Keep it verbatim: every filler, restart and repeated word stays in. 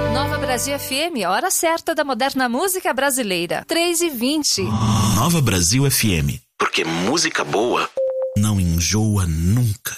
Nova Brasil F M, hora certa da moderna música brasileira. três e vinte. Nova Brasil F M, porque música boa não enjoa nunca.